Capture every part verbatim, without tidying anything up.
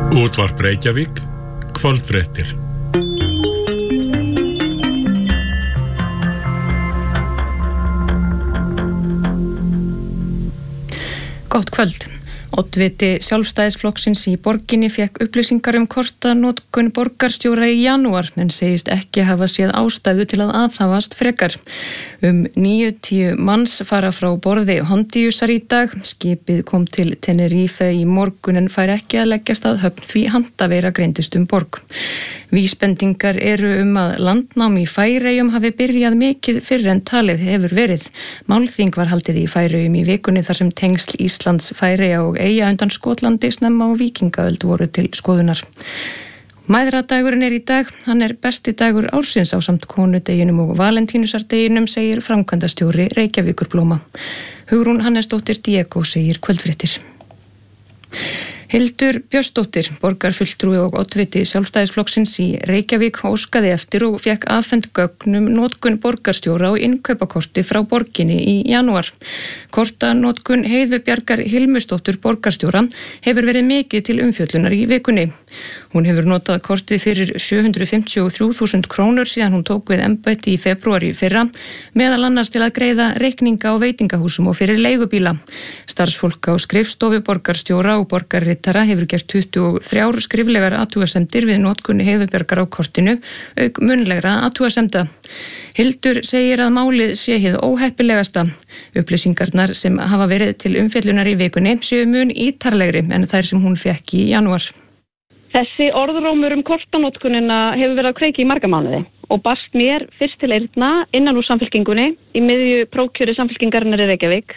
Útvarp Reykjavík, kvöldfréttir. Gott kvöld. Oddviti Sjálfstæðisflokksins í borginni fékk upplýsingar um kortanotkun borgarstjóra í janúar en segist ekki hafa séð ástæðu til að aðhafast frekar. Um níutíu manns fara frá borði Hondíusar í dag. Skipið kom til Tenerife í morgun en fær ekki að leggjast að höfn því handaveira greindist um borg. Vísbendingar eru um að landnám í Færeyjum hafi byrjað mikið fyrr en talið hefur verið. Málþing var haldið í Færeyjum í vikunni þar sem tengsl Íslands, Færeyja og Eyja undan Skotlandi snemma á víkingaöld voru til skoðunar. Mæðradagurinn er í dag, hann er besti dagur ársins ásamt konudeginum og valentínusardeginum, segir framkvæmdastjóri Reykjavíkurblóma. Hugrún Hannesdóttir Diego segir kvöldfréttir. Hildur Björnsdóttir, borgarfulltrúi og oddviti Sjálfstæðisflokksins í Reykjavík, óskaði eftir og fékk afhent gögn um notkun borgarstjóra og innkaupakorti frá borginni í janúar. Kortanotkun Heiðu Bjargar Hilmusdóttur borgarstjóra hefur verið mikið til umfjöllunar í vikunni. Hún hefur notað kortið fyrir sjö hundruð fimmtíu og þrjú þúsund krónur síðan hún tók við embætti í febrúar í fyrra, meðal annars til að greiða reikninga á veitingahúsum og fyrir leigubíla. Starfsfólk á skrifstofu borgarstjóra og borgarritara hefur gert tuttugu og þrjár skriflegar athugasemdir við notkun Heiðu Bjargar á kortinu, auk munnlegra athugasemda. Hildur segir að málið sé hið óheppilegasta. Upplýsingarnar sem hafa verið til umfjöllunar í vikunni séu mun ítarlegri en þær sem hún fékk í janúar. Þessi orðrómur um kortanotkunina hefur verið að kveiki í marga mánuði og barst mér fyrst til eyrna innan úr samfylkingunni í miðju prófkjöri samfylkingarinnar í Reykjavík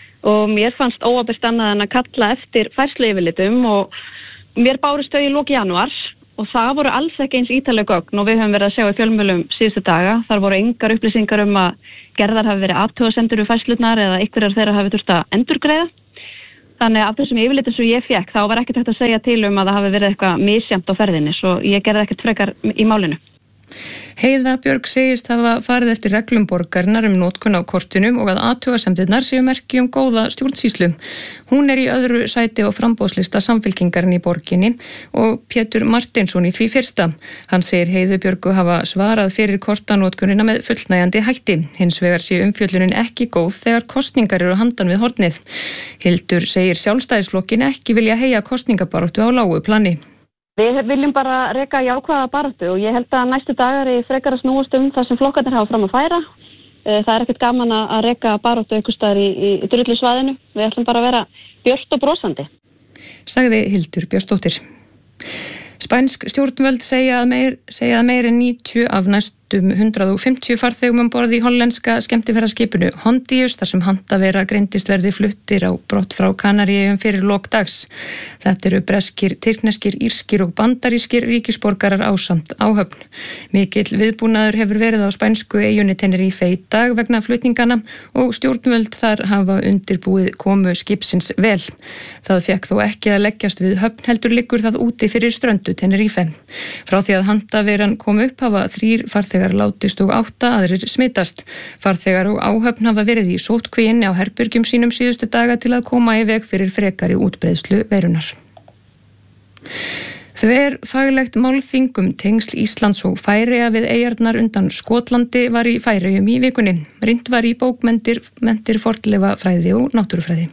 og mér fannst óábyrgt annað en að kalla eftir færsluyfirlitum og mér bárust þau í lok janúar og það voru alls ekki eins ítarleg gögn og við höfum verið að sjá í fjölmiðlum síðustu daga. Þar voru engar upplýsingar um að gerðar hafi verið athugasemdir við færslurnar eða einhverjar þeirra hafi þurft að endurgreiða. Þannig að af þessum yfirlitum sem ég fékk þá var ekkert hægt að segja til um að það hafi verið eitthvað misjafnt á ferðinni, svo ég gerði ekkert frekar í málinu. Heiða Björg segist hafa farið eftir reglum borgarinnar um notkun á kortinu og að athugasemdirnar séu merki um góða stjórnsýslu. Hún er í öðru sæti á framboðslista samfylkingarinn í borginni og Pétur Martinsson í því fyrsta. Hann segir Heiðu Björgu hafa svarað fyrir kortanotkunina með fullnægjandi hætti. Hins vegar sé umfjöllunin ekki góð þegar kosningar eru handan við hornið. Hildur segir Sjálfstæðisflokkin ekki vilja heyja kosningabaráttu á lágu plani. Við viljum bara reka jákvæða baráttu og ég held að næstu dagar er frekar að snúast um það sem flokkarnir hafa fram að færa. Það er ekkert gaman að reka baráttu einhvers staðar í, í, í drullusvæðinu. Við ætlum bara að vera björt og brosandi. Sagði Hildur Björnsdóttir. Spænsk stjórnvöld segja að meir, segja að meir en níutíu af næstum hundrað og fimmtíu farþegum um borð í hollenska skemmtiferðaskipinu Hondíus þar sem handaveira greindist verði fluttir á brott frá Kanaríeyjum fyrir lok dags. Þetta eru breskir, tyrkneskir, írskir og bandarískir ríkisborgarar ásamt áhöfn. Mikill viðbúnaður hefur verið á spænsku eyjunni Tenerife í dag vegna flutningana og stjórnvöld þar hafa undirbúið komu skipsins vel. Það fekk þó ekki að leggjast við höfn, heldur liggur það úti fyrir ströndu Tenerife. Frá því að handaveiran kom upp hafa þrír farþegar látist og átta aðrir smitast. Farþegar og áhöfn hafa verið í sóttkví inni á herbergjum sínum síðustu daga til að koma í veg fyrir frekari útbreiðslu veirunnar. Þverfaglegt málþing um tengsl Íslands og Færeyja við eyjarnar undan Skotlandi var í Færeyjum í vikunni. Rýnt var í bókmenntir, mentir, fornleifafræði og náttúrufræði.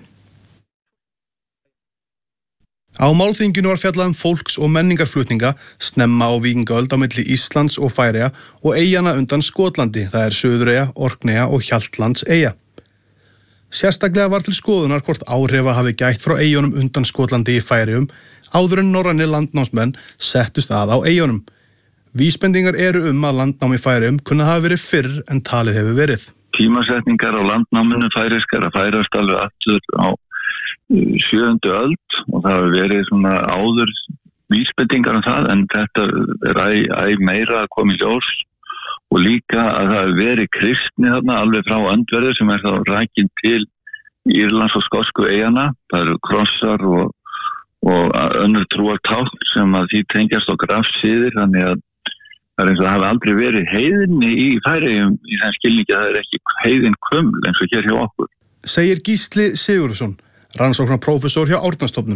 Á málþinginu var fjallað um fólks- og menningarflutninga snemma á víkingaöld á milli Íslands og Færeyja og eyjana undan Skotlandi, það er Suðureyja, Orkneyja og Hjaltlandseyja. Sérstaklega var til skoðunar hvort áhrifa hafi gætt frá eyjunum undan Skotlandi í Færeyjum áður en norrænir landnámsmenn settust að á eyjunum. Vísbendingar eru um að landnám í Færeyjum kunna hafa verið fyrr en talið hefur verið. Tímasetningar á landnáminu færeyskar að færast alveg aftur á sjöundu öld og það hefur verið svona áður vísbendingar um það en þetta er æ, æ meira að koma í ljós og líka að það hefur verið kristni þarna alveg frá öndverðu sem er þá rækin til Írlands og skosku eyjana. Það eru krossar og, og önnur trúartákn sem að því tengjast á grafsíðir þannig að það er eins og það hefur aldrei verið heiðinni í Færeyjum í þann skilningi að það er ekki heiðin kuml eins og hér hjá okkur. Segir Gísli Sigurðsson, rannsóknarprófessor hjá Árnastofnun.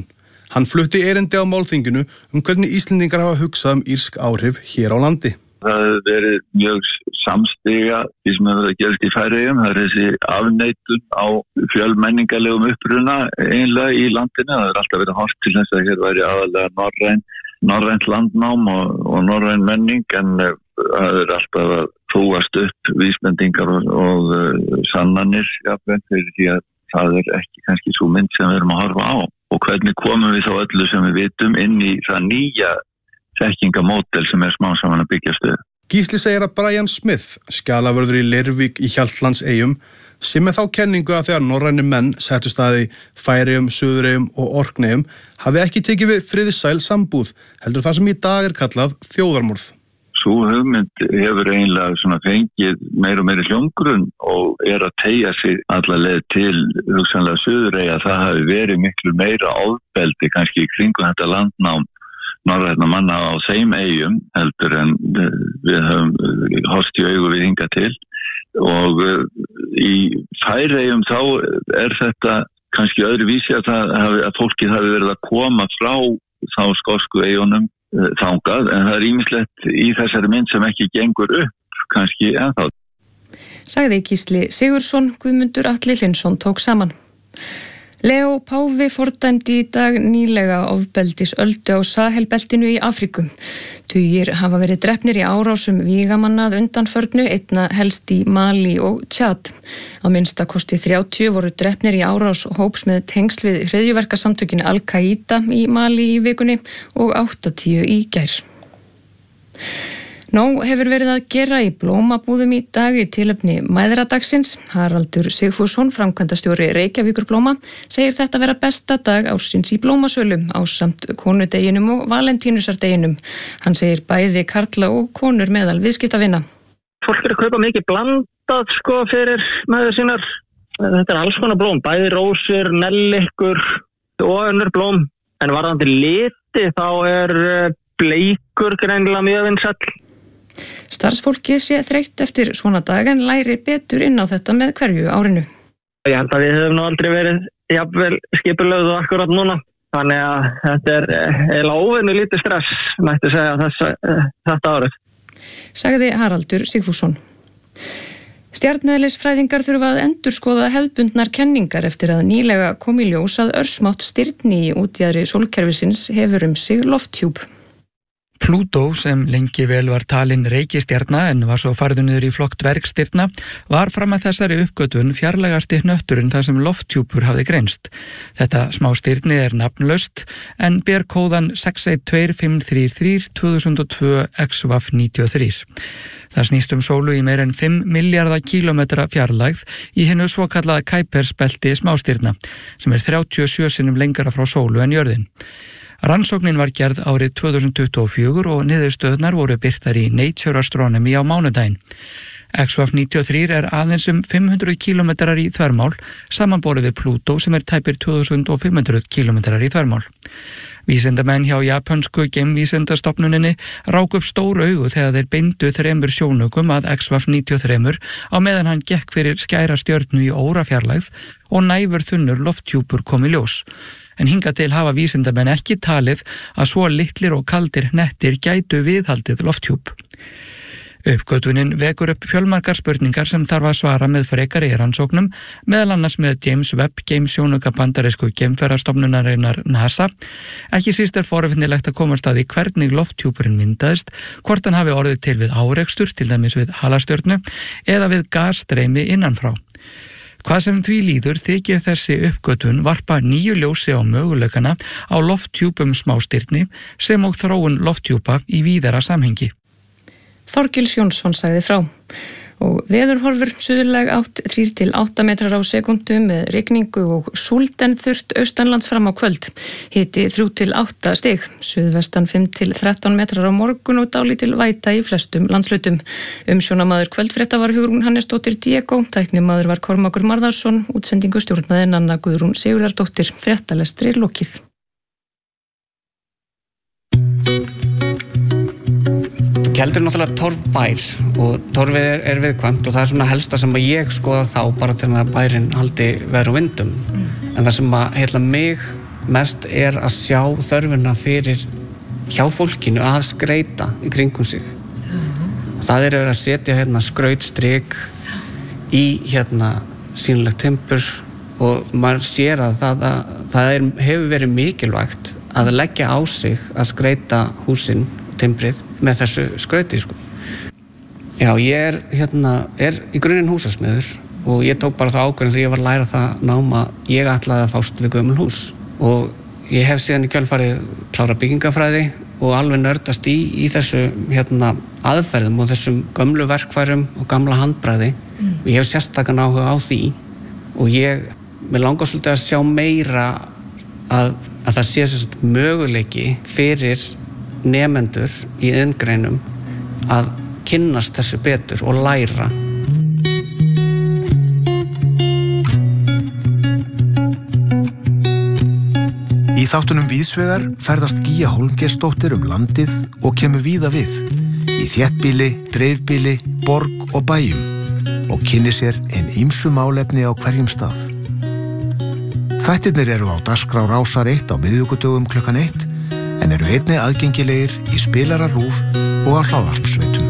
Hann flutti erindi á málþinginu um hvernig Íslendingar hafa hugsað um írsk áhrif hér á landi. Það hefur verið mjög samstiga því sem hefur verið að gerast í Færeyjum. Það er þessi afneitun á fjölmenningarlegum uppruna einlega í landinu. Það er alltaf verið horft til þess að hér væri aðalega norræn, norrænt landnám og, og norræn menning, en það er alltaf að þúast upp vísbendingar og, og uh, sannanir jafnvel fyrir því að það er ekki kannski svo mynd sem við erum að horfa á. Og hvernig komum við þá öllu sem við vitum inn í það nýja þekkingamódel sem er smá saman að byggja stöð. Gísli segir að Brian Smith, skjalavörður í Leirvík í Hjaltlandseyjum, sem með þá kenningu að þegar norræni menn settu staði Færeyjum, Suðureyjum og Orkneyjum hafi ekki tekið við friðsæl sambúð, heldur það sem í dag er kallað þjóðarmorð. Sú hugmynd hefur eiginlega svona fengið meir og meiri hljómgrunn og er að teygja sig allavega til hugsanlega Suðureyja. Það hafi verið miklu meira ofbeldi kannski í kringum þetta landnám norrænna manna á þeim eyjum heldur en við höfum horfst í augu við hingað til. Og í Færeyjum þá er þetta kannski öðruvísi að, það, að fólkið hafi verið að koma frá þá skosku eyjunum þangað, en það er ýmislegt í þessari mynd sem ekki gengur upp kannski ennþá. Sagði Gísli Sigurðsson, Guðmundur Atli Hlynsson tók saman. Leo Páfi fordæmdi í dag nýlega ofbeldisöldu á Sahelbeltinu í Afríku. Tugir hafa verið drepnir í árásum vígamanna að undanförnu, einna helst í Mali og Tjad. Á minnsta kosti þrjátíu voru drepnir í árás hóps með tengsl við hryðjuverkasamtökin Al-Qaida í Mali í vikunni og áttatíu í gær. Nóg hefur verið að gera í blómabúðum í dag í tilefni mæðradagsins. Haraldur Sigfússon, framkvæmdastjóri Reykjavíkur blóma, segir þetta vera besta dag ársins í blómasölu ásamt konudeginum og valentínusardeginum. Hann segir bæði karla og konur meðal viðskiptavina. Fólk er að kaupa mikið blandað sko fyrir mæður sínar. Þetta er alls konar blóm, bæði rósir, nellikur og önnur blóm. En varðandi liti þá er bleikur greinilega mjög vinsæll. Starfsfólkið sé þreytt eftir svona dag en læri betur inn á þetta með hverju árinu. Ég held að við höfum nú aldrei verið jafnvel skipulögð og akkurat núna. Þannig að þetta er eiginlega óvenju lítið stress, mætti segja þessa, þetta árið. Sagði Haraldur Sigfússon. Stjarneðlisfræðingar þurfa að endurskoða hefðbundnar kenningar eftir að nýlega kom í ljós að örsmátt stirni í útjaðri sólkerfisins hefur um sig lofthjúp. Plútó, sem lengi vel var talin reikistjarna en var svo færður niður í flokk dvergstjarna, var fram að þessari uppgötvun fjarlægasti hnötturinn þar sem lofthjúpur hafði greinst. Þetta smástirni er nafnlaust en ber kóðan sex eitt tvö fimm þrjú þrjú tvö þúsund og tvö X V A F níutíu og þrjú. Það snýst um sólu í meir en fimm milljarða kílómetra fjarlægð í hinu svokallaða Kuipersbelti smástirna, sem er þrjátíu og sjö sinnum lengra frá sólu en jörðin. Rannsóknin var gerð árið tvö þúsund tuttugu og fjögur og niðurstöðnar voru birtar í Nature Astronomy á mánudaginn. X V A F níutíu og þrjú er aðeins um fimm hundruð kílómetrar í þvermál, samanborið við Plútó sem er tæpir tvö þúsund fimm hundruð kílómetrar í þvermál. Vísindamenn hjá japönsku geimvísindastofnuninni rák upp stór augu þegar þeir beindu þremur sjónaukum að X V A F níutíu og þrjú á meðan hann gekk fyrir skæra stjörnu í órafjarlægð og næfur þunnur lofthjúpur kom í ljós. En hingað til hafa vísindamenn ekki talið að svo litlir og kaldir hnettir gætu viðhaldið lofthjúp. Uppgötvunin vekur upp fjölmargar spurningar sem þarf að svara með frekari rannsóknum, meðal annars með James Webb geimsjónauka bandarísku geimferðastofnunarinnar NASA. Ekki síst er forvitnilegt að komast að því hvernig lofthjúpurinn myndaðist, hvort hann hafi orðið til við árekstur, til dæmis við halastjörnu, eða við gasstreymi innanfrá. Hvað sem því líður þykir þessi uppgötvun varpa nýju ljósi á möguleikana á lofthjúpum smástirni sem og þróun lofthjúpa í víðara samhengi. Þorgils Jónsson sagði frá. Og veðurhorfur suðlæg átt þrír til átta metrar á sekundu með rigningu og súld en þurrt austanlands fram á kvöld. Hiti þrjú til átta stig, suðvestan fimm til þrettán metrar á morgun og dálítil væta í flestum landshlutum. Umsjónamaður kvöldfrétta var Hugrún Hannesdóttir Diego, tæknimaður var Kormákur Marðarsson, útsendingu stjórnaði Nanna Guðrún Sigurðardóttir, fréttalestri lokið. Keldur er náttúrulega torfbær og torfið er, er viðkvæmt og það er svona helsta sem að ég skoða þá bara til að bærin haldi veður og vindum. Mm. En það sem að heilla mig mest er að sjá þörfina fyrir hjá fólkinu að skreita í kringum sig. Uh-huh. Það er að setja hérna skrautstrik í hérna sýnilegt timbur og maður sér að það, að, það er, hefur verið mikilvægt að leggja á sig að skreita húsin, timbrið, með þessu skrauti, sko. Já, ég er, hérna, er í grunninn húsasmiður og ég tók bara það ákvörðun þegar ég var að læra það náma, ég ætlaði að fást við gömul hús og ég hef síðan í kjölfarið klára byggingafræði og alveg nördast í, í þessu hérna, aðferðum og þessum gömlu verkfærum og gamla handbragði mm. og ég hef sérstakann áhuga á því og ég, mér langar svolítið að sjá meira að, að það sé sérst möguleiki fyrir nemendur í iðngreinum að kynnast þessu betur og læra. Í þáttunum Víðsvegar ferðast Gígja Hólmgeirsdóttir um landið og kemur víða við, í þéttbýli, dreifbýli, borg og bæjum og kynni sér hin ýmsu málefni á hverjum stað. Þættirnir eru á dagskrá Rásar eitt á miðvikudögum klukkan eitt en eru einnig aðgengilegir í spilara RÚV og á hlaðvarpsveitum.